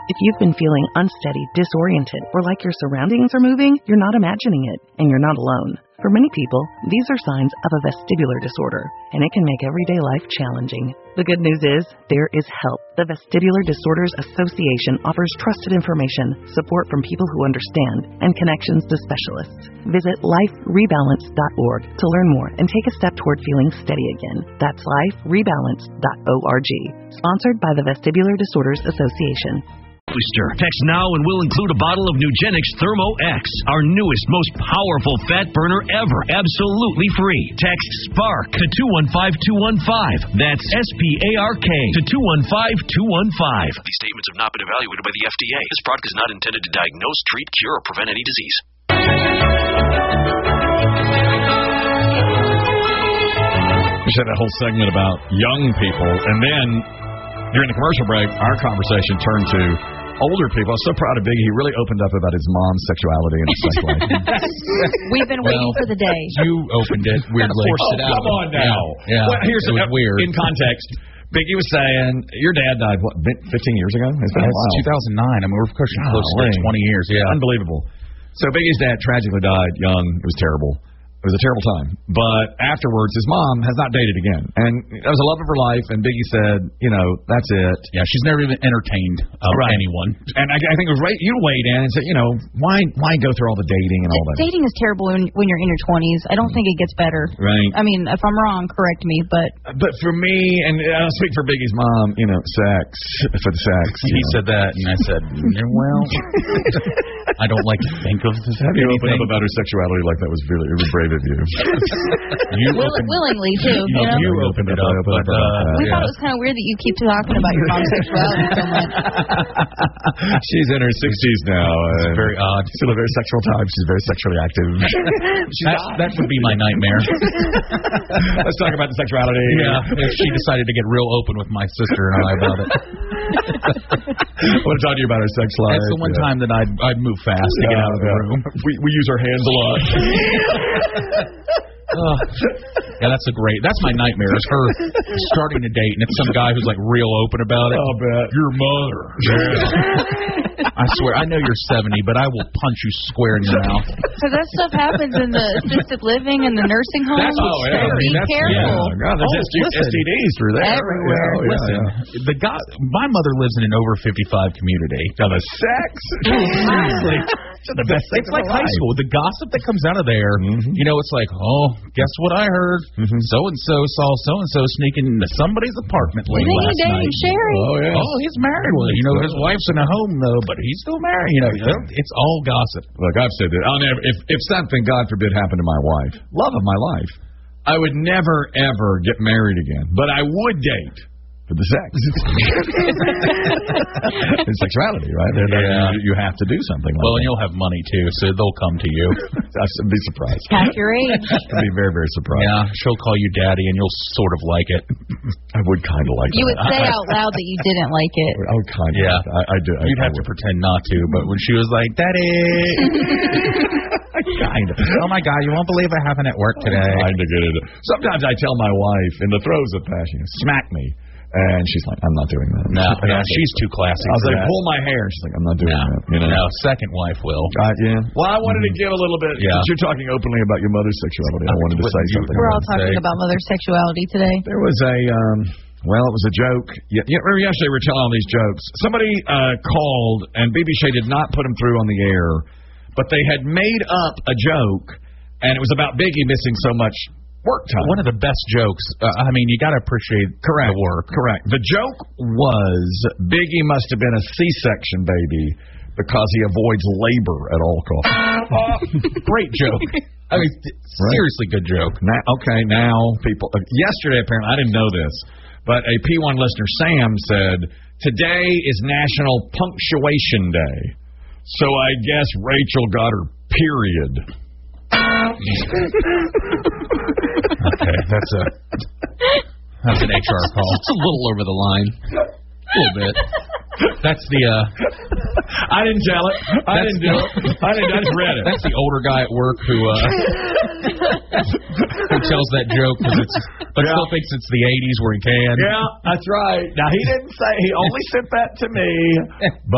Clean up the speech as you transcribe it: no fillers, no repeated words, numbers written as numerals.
If you've been feeling unsteady, disoriented, or like your surroundings are moving, you're not imagining it, and you're not alone. For many people, these are signs of a vestibular disorder, and it can make everyday life challenging. The good news is, there is help. The Vestibular Disorders Association offers trusted information, support from people who understand, and connections to specialists. Visit liferebalance.org to learn more and take a step toward feeling steady again. That's liferebalance.org. Sponsored by the Vestibular Disorders Association. Text now and we'll include a bottle of Nugenix Thermo X, our newest, most powerful fat burner ever. Absolutely free. Text SPARK to 215215. That's SPARK to 215215. These statements have not been evaluated by the FDA. This product is not intended to diagnose, treat, cure, or prevent any disease. You said that whole segment about young people, and then during the commercial break, our conversation turned to older people. I was so proud of Biggie. He really opened up about his mom's sexuality and his sex life. We've been waiting for the day. You opened it weirdly. Forced it out. Come on now. Yeah. Well, here's it was weird. In context, Biggie was saying, your dad died, 15 years ago? It's been a while. 2009. I mean, we're pushing close to 20 years. Yeah. Unbelievable. So Biggie's dad tragically died young. It was terrible. It was a terrible time. But afterwards, his mom has not dated again. And that was the love of her life. And Biggie said, that's it. Yeah, she's never even entertained anyone. And I think it was right. You weighed in and said, why go through all the dating and all that? Dating is terrible when you're in your 20s. I don't think it gets better. Right. I mean, if I'm wrong, correct me. But for me, and I'll speak for Biggie's mom, sex, for the sex. He said that, and I said, well, I don't like to think of this. Having you open up about her sexuality like that was really brave of you. Willingly, too. You opened it up. We thought it was kind of weird that you keep talking about your mom's sexuality so much. She's in her 60s now. It's very odd. Still a very sexual time. She's very sexually active. That would be my nightmare. Let's talk about the sexuality. Yeah, if she decided to get real open with my sister and I about it. I want to talk to you about her sex life. That's the one time that I'd move fast to get out of the room. We use our hands a lot. Yeah, that's my nightmare, is her starting to date and it's some guy who's like real open about it. I'll bet. Your mother. Yeah. I swear, I know you're 70, but I will punch you square in your mouth. So that stuff happens in the assisted living and the nursing homes. Be careful. Yeah. God, there's STDs through there. Everywhere. Listen, my mother lives in an over 55 community. Now the sex. Seriously. It's like high school. The gossip that comes out of there, it's like, guess what I heard? So-and-so saw so-and-so sneaking into somebody's apartment late last night. Sherry? Oh, yeah. Oh, he's married. Well, his wife's in a home, though, but he's still married. It's all gossip. Look, I've said that. I'll never, if something, God forbid, happened to my wife, love of my life, I would never, ever get married again. But I would date. For the sex. It's sexuality, right? You have to do something like that. Well, and you'll have money, too, so they'll come to you. I'd be surprised. Half your age. I'd be very, very surprised. Yeah, she'll call you daddy, and you'll sort of like it. I would kind of like it. You would say out loud that you didn't like it. I would kind of. Yeah. I do. You'd have to pretend not to, but when she was like, Daddy. Kind of. Oh, my God, you won't believe what happened at work today. Kind of get it. Sometimes I tell my wife, in the throes of passion, smack me. And she's like, I'm not doing that. No, she's too classy. I was like, pull my hair. She's like, I'm not doing that. No, second wife will. Yeah. Well, I wanted to give a little bit. Yeah. You're talking openly about your mother's sexuality. I wanted to say something. We're all talking about mother's sexuality today. There was it was a joke. Remember yesterday we were telling all these jokes. Somebody called, and BBC did not put them through on the air, but they had made up a joke, and it was about Biggie missing so much work time. One of the best jokes. You got to appreciate the work. Correct. The joke was Biggie must have been a C-section baby because he avoids labor at all costs. Great joke. Seriously good joke. Now people. Yesterday, apparently, I didn't know this, but a P1 listener, Sam, said, today is National Punctuation Day. So I guess Rachel got her period. Okay, that's an HR call. It's a little over the line. A little bit. That's the I didn't tell it. I didn't do it. I just read it. That's the older guy at work who tells that joke but still thinks it's the 80s where he can. Yeah, that's right. Now he didn't say, he only sent that to me.